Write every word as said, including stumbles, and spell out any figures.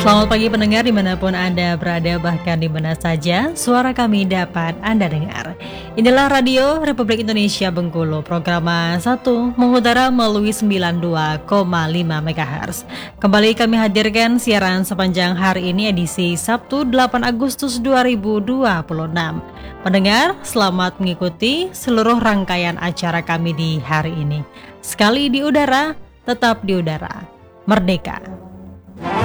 Selamat pagi pendengar dimanapun Anda berada, bahkan di mana saja suara kami dapat Anda dengar. Inilah Radio Republik Indonesia Bengkulu, program satu mengudara melalui sembilan puluh dua koma lima megahertz. Kembali kami hadirkan siaran sepanjang hari ini edisi Sabtu delapan Agustus dua ribu dua puluh enam. Pendengar, selamat mengikuti seluruh rangkaian acara kami di hari ini. Sekali di udara, tetap di udara. Merdeka!